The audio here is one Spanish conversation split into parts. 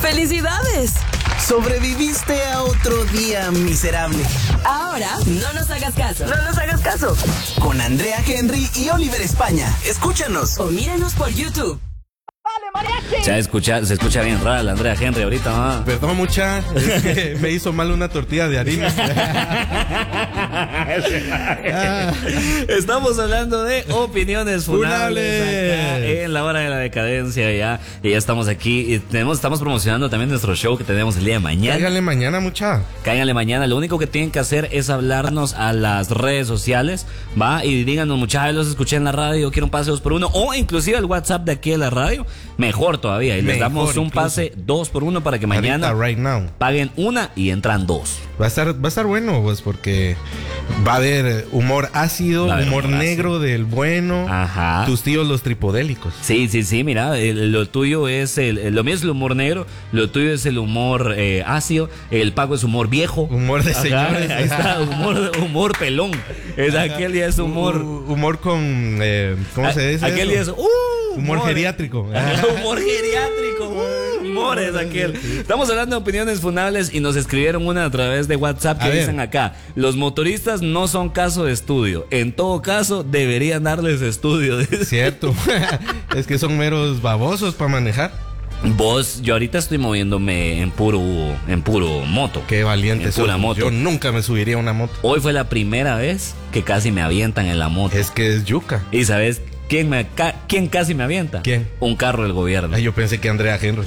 ¡Felicidades! Sobreviviste a otro día miserable. Ahora, no nos hagas caso. No nos hagas caso. Con Andrea Henry y Oliver España. Escúchanos. O míranos por YouTube. Se escucha bien rara la Andrea Henry ahorita, ¿no? Perdón, mucha, es que me hizo mal una tortilla de harina. Estamos hablando de opiniones funables acá en la hora de la decadencia ya. Y ya estamos aquí y estamos promocionando también nuestro show que tenemos el día de mañana. Cáiganle mañana, mucha. Cáiganle mañana. Lo único que tienen que hacer es hablarnos a las redes sociales, ¿va? Y díganos, muchachos, los escuché en la radio, quiero un pase 2x1 o inclusive el WhatsApp de aquí de la radio. Mejor todavía. Y les damos un pase 2x1 para que mañana ahorita, right now, paguen una y entran dos. Va a estar bueno, pues, porque va a haber humor ácido, humor negro del bueno. Ajá. Tus tíos los tripodélicos. Sí, mira, lo tuyo es lo mío es el humor negro, lo tuyo es el humor ácido, el Paco es humor viejo. Humor de señores. Ahí está, humor pelón. Aquel día es humor. Humor con, ¿cómo se dice? Aquel día es humor geriátrico. Humor geriátrico. Humor es aquel. Estamos hablando de opiniones funables y nos escribieron una a través de WhatsApp que dicen acá: los motoristas no son caso de estudio. En todo caso, deberían darles estudio. Cierto. Es que son meros babosos para manejar. Yo ahorita estoy moviéndome en puro moto. Qué valiente sos. Moto. Yo nunca me subiría a una moto. Hoy fue la primera vez que casi me avientan en la moto. Es que es yuca. ¿Y sabes quién casi me avienta? ¿Quién? Un carro del gobierno. Yo pensé que Andrea Henry.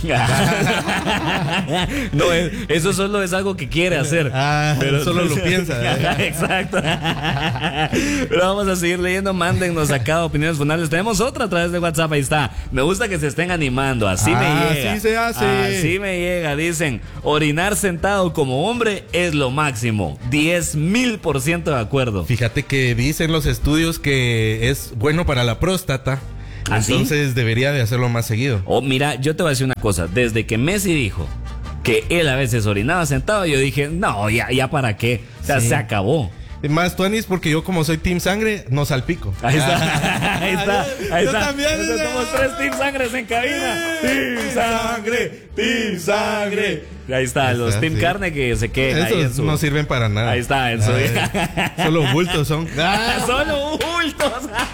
No, eso solo es algo que quiere hacer. Pero solo lo piensa. Exacto. Pero vamos a seguir leyendo. Mándennos acá opiniones funables. Tenemos otra a través de WhatsApp. Ahí está. Me gusta que se estén animando. Así me llega. Así se hace. Así me llega. Dicen: orinar sentado como hombre es lo máximo. 10,000% de acuerdo. Fíjate que dicen los estudios que es bueno para la próstata. Entonces debería de hacerlo más seguido. Mira, yo te voy a decir una cosa. Desde que Messi dijo que él a veces orinaba sentado, yo dije, no, ya para qué. O sea, se acabó. Más tuanis porque yo, como soy team sangre, no salpico. Ahí está. Ahí está. Yo también. Somos 3 team sangres en cabina. Team sangre. Ahí está, los team carne que se queden ahí en su... no sirven para nada. Ahí está, en su... Solo bultos son. Solo bultos.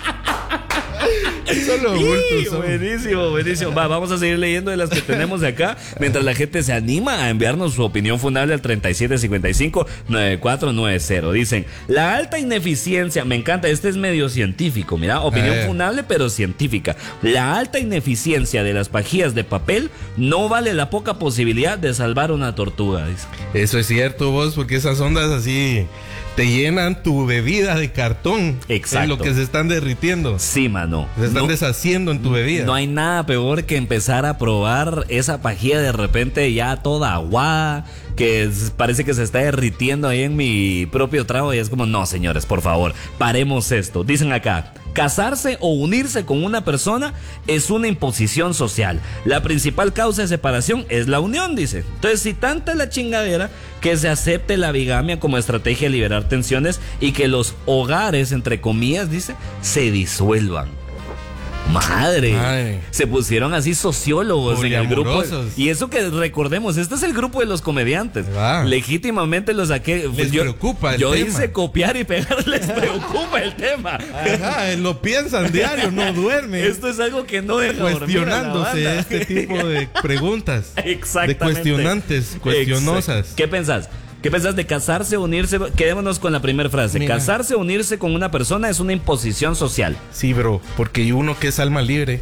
Solo bultos son. Buenísimo. Vamos a seguir leyendo de las que tenemos de acá mientras la gente se anima a enviarnos su opinión funable al 3755-9490. Dicen: la alta ineficiencia, me encanta, este es medio científico, mira, opinión funable pero científica. La alta ineficiencia de las pajillas de papel no vale la poca posibilidad de salvar una tortuga, dice. Eso es cierto, vos, porque esas ondas así te llenan tu bebida de cartón. Exacto. En lo que se están derritiendo. Sí, mano. Se están deshaciendo en tu bebida. No hay nada peor que empezar a probar esa pajilla de repente ya toda aguada, que parece que se está derritiendo ahí en mi propio trago, y es como, no, señores, por favor, paremos esto. Dicen acá: casarse o unirse con una persona es una imposición social. La principal causa de separación es la unión, dice. Entonces, si tanta es la chingadera, que se acepte la bigamia como estrategia de liberar tensiones y que los hogares, entre comillas, dice, se disuelvan. Madre. Se pusieron así sociólogos en el grupo. Y eso que recordemos, este es el grupo de los comediantes. Legítimamente lo saqué. Les preocupa el tema. Yo hice copiar y pegar, les preocupa el tema. Ajá, lo piensan diario, no duermen. Esto es algo que no deja cuestionándose este tipo de preguntas. Exactamente. De cuestionosas. ¿Qué pensás? ¿Qué pensás de casarse o unirse? Quedémonos con la primera frase. Mira. Casarse o unirse con una persona es una imposición social. Sí, bro, porque uno que es alma libre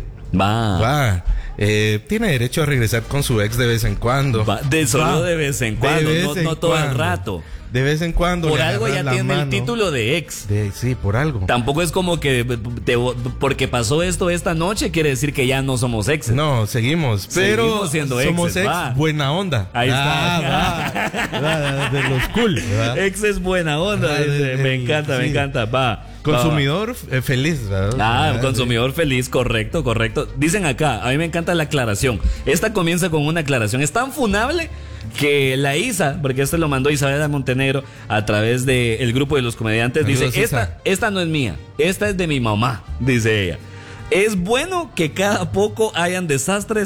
tiene derecho a regresar con su ex de vez en cuando. Solo de vez en cuando, no todo el rato. De vez en cuando. Por algo ya tiene el título de ex. Sí, por algo. Tampoco es como que porque pasó esto esta noche quiere decir que ya no somos exes. No, seguimos. Pero seguimos siendo somos exes, ex buena onda. Ahí está. De los cool. Ex es buena onda. Me encanta. Consumidor feliz, ¿verdad? Consumidor feliz, correcto. Dicen acá, a mí me encanta la aclaración. Esta comienza con una aclaración. Es tan funable que la Isa, porque este lo mandó Isabela Montenegro a través del grupo de los comediantes, dice: esta no es mía, esta es de mi mamá, dice ella. Es bueno que cada poco hayan desastres,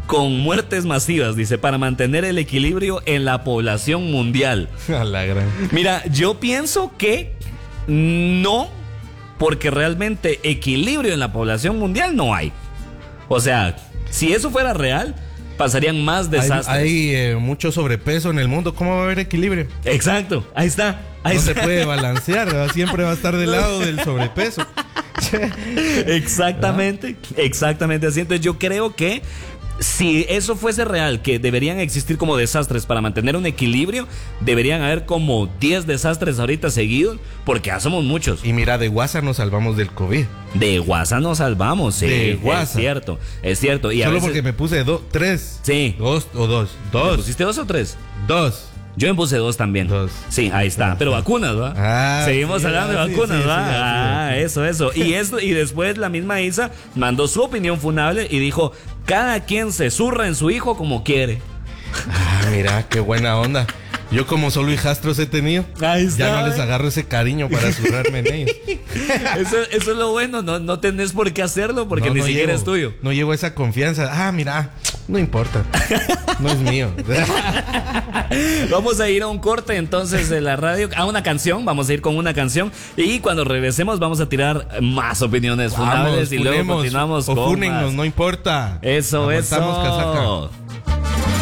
con muertes masivas, dice, para mantener el equilibrio en la población mundial. A la gran. Mira, yo pienso que no, porque realmente equilibrio en la población mundial no hay. O sea, si eso fuera real, pasarían más desastres. Hay mucho sobrepeso en el mundo. ¿Cómo va a haber equilibrio? Exacto, ahí está. Ahí no está. se puede balancear, ¿verdad? Siempre va a estar del lado del sobrepeso. Exactamente, exactamente así. Entonces yo creo que si eso fuese real, que deberían existir como desastres para mantener un equilibrio, deberían haber como 10 desastres ahorita seguidos, porque ya somos muchos. Y mira, de WhatsApp nos salvamos del COVID. De WhatsApp nos salvamos, sí. De WhatsApp. Es cierto. Y solo a veces, porque me puse 3. Sí. 2 o 2. ¿Te pusiste 2 o 3? 2. Yo me puse 2 también. 2. Sí, ahí está. Pero vacunas, ¿va? Seguimos sí, hablando de vacunas, sí, ¿va? sí. Eso. Y después la misma Isa mandó su opinión funable y dijo: cada quien se zurra en su hijo como quiere. Mira, qué buena onda. Yo como solo hijastros he tenido, Ahí está, ya no les agarro ese cariño para zurrarme en ellos. Eso es lo bueno, no tenés por qué hacerlo porque ni siquiera es tuyo. No llevo esa confianza. Mira, no importa. No es mío. Vamos a ir a un corte entonces de la radio, a una canción, vamos a ir con una canción y cuando regresemos vamos a tirar más opiniones funables y luego continuamos con fúnennos, más. no importa. Eso. Aguantamos casaca.